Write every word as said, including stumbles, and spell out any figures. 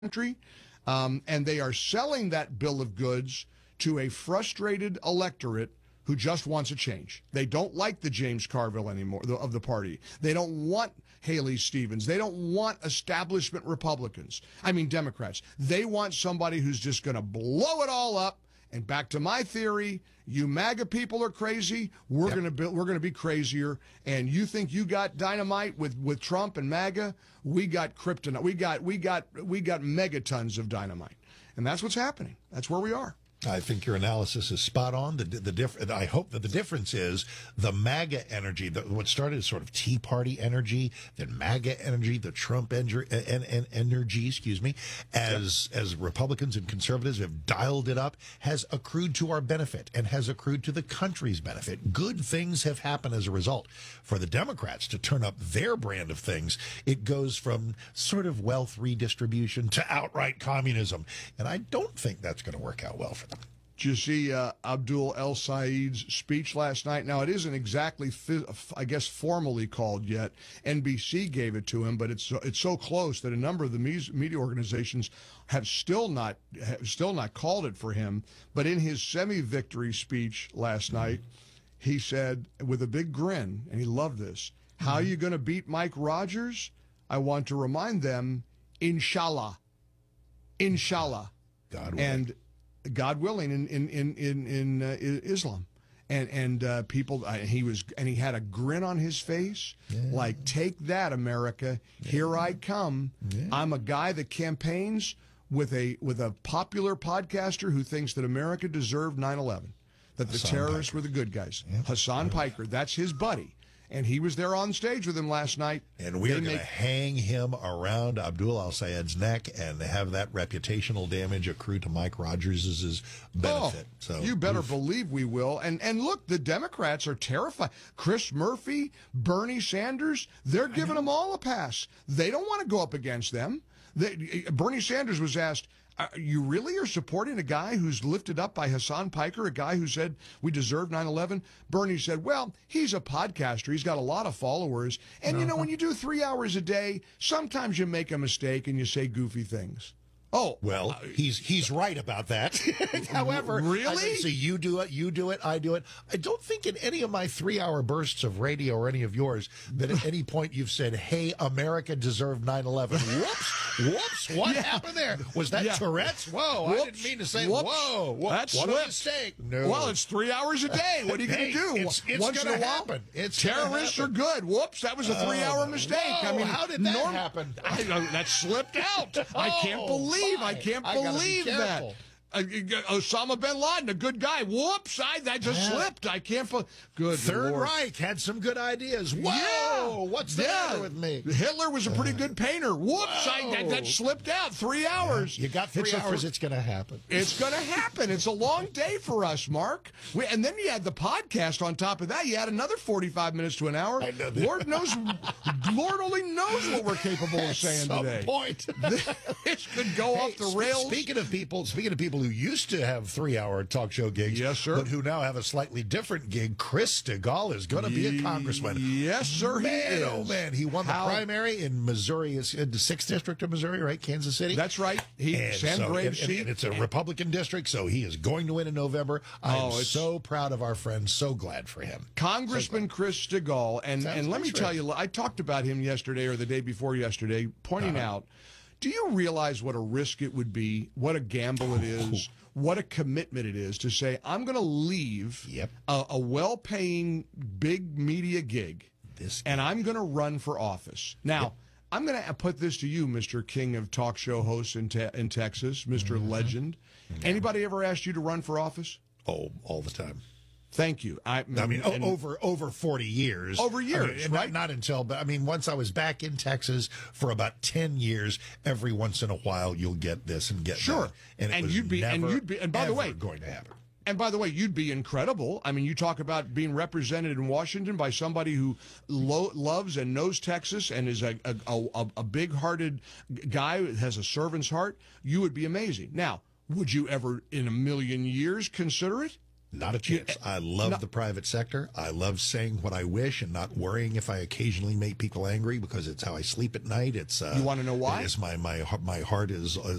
country, um, and they are selling that bill of goods to a frustrated electorate who just wants a change. They don't like the James Carville anymore the, of the party. They don't want Haley Stevens. They don't want establishment Republicans. I mean, Democrats. They want somebody who's just going to blow it all up. And back to my theory, you MAGA people are crazy. We're yep. going to be, we're going to be crazier. And you think you got dynamite with, with Trump and MAGA? We got kryptonite. We got we got we got megatons of dynamite. And that's what's happening. That's where we are. I think your analysis is spot on. The the diff- I hope that the difference is the MAGA energy, the, what started as sort of Tea Party energy, then MAGA energy, the Trump en- en- en- energy, excuse me, as yep. as Republicans and conservatives have dialed it up, has accrued to our benefit and has accrued to the country's benefit. Good things have happened as a result. For the Democrats to turn up their brand of things, it goes from sort of wealth redistribution to outright communism, and I don't think that's going to work out well for them. Did you see uh, Abdul El Said's speech last night? Now, it isn't exactly, I guess, formally called yet. N B C gave it to him, but it's it's so close that a number of the media organizations have still not have still not called it for him. But in his semi-victory speech last night, he said, with a big grin, and he loved this, "How are you going to beat Mike Rogers? I want to remind them, inshallah, inshallah." God willing. And God willing, in in in in, in uh, Islam, and and uh, people, uh, he was, and he had a grin on his face, yeah. like, "Take that, America! Yeah. Here I come. Yeah. I'm a guy that campaigns with a with a popular podcaster who thinks that America deserved nine eleven, that the Hassan terrorists Piker. were the good guys." Yep. Hassan Yep. Piker, that's his buddy. And he was there on stage with him last night. And we're going to make... hang him around Abdul Al Sayed's neck and have that reputational damage accrue to Mike Rogers' benefit. Oh, so you better oof. believe we will. And and look, the Democrats are terrified. Chris Murphy, Bernie Sanders, they're giving them all a pass. They don't want to go up against them. They, Bernie Sanders was asked, Uh, you really are supporting a guy who's lifted up by Hassan Piker, a guy who said we deserve nine eleven? Bernie said, well, he's a podcaster. He's got a lot of followers. And, uh-huh. you know, when you do three hours a day, sometimes you make a mistake and you say goofy things. Oh, well, uh, he's he's right about that. However, really? I mean, so you do it, you do it, I do it. I don't think in any of my three-hour bursts of radio or any of yours that at any point you've said, "Hey, America deserved nine eleven." Whoops, whoops. What yeah. happened there? Was that yeah. Tourette's? Whoa, whoops, I didn't mean to say. Whoops. Whoa, what, That's what slipped. a mistake. No. Well, it's three hours a day. What are you hey, going to do? It's, it's Once going in to a while, happen. It's terrorists happen. are good. Whoops, that was a three-hour oh, mistake. Whoa, I mean, how did that norm- happen? I, that slipped out. I can't Oh, believe. my. I can't I gotta believe be that. careful. Uh, Osama bin Laden, a good guy. Whoops, I that just Yeah. slipped. I can't. Be- good Third Lord. Reich had some good ideas. Whoa, Yeah. what's the yeah. matter with me? Hitler was a pretty good painter. Whoops, I, that, that slipped out. Three hours. You got three it's hours. A, it's going to happen. It's going to happen. It's a long day for us, Mark. We, and then you had the podcast on top of that. You had another forty-five minutes to an hour. I know that. Lord knows, Lord only knows what we're capable of saying At some today. point. This could go Hey, off the sp- rails. Speaking of people, speaking of people who used to have three-hour talk show gigs, Yes, sir. but who now have a slightly different gig, Chris Stigall is going to be a congressman. Yes, sir. Man, he oh is. man, he won How- the primary in Missouri, in the sixth district of Missouri, right, Kansas City. That's right. He And Sam so- Graves and- and- seat. and it's a Republican district, so he is going to win in November. I Oh, am it's- so proud of our friend. So glad for him. Congressman Chris Stigall, and, Sounds and let nice me for tell him. you, I talked about him yesterday or the day before yesterday, pointing Uh-huh. out, do you realize what a risk it would be, what a gamble it is, what a commitment it is to say, I'm going to leave Yep. a, a well-paying big media gig, This and I'm going to run for office. Now, Yep. I'm going to put this to you, Mister King of talk show hosts in, te- in Texas, Mister Mm-hmm. Legend. Anybody ever asked you to run for office? Oh, all the time. Thank you. I, I mean, o- and- over over forty years. Over years, I mean, right? Not, not until, but I mean, once I was back in Texas for about ten years, every once in a while you'll get this and get Sure. that. And, it And was you'd be- and never, you'd be- and by the ever way- going to happen. And by the way, you'd be incredible. I mean, you talk about being represented in Washington by somebody who lo- loves and knows Texas and is a, a, a, a big-hearted guy who has a servant's heart. You would be amazing. Now, would you ever in a million years consider it? Not a chance. I love the private sector. I love saying what I wish and not worrying if I occasionally make people angry because it's how I sleep at night. It's uh, You wanna know why? It's my my my heart is, is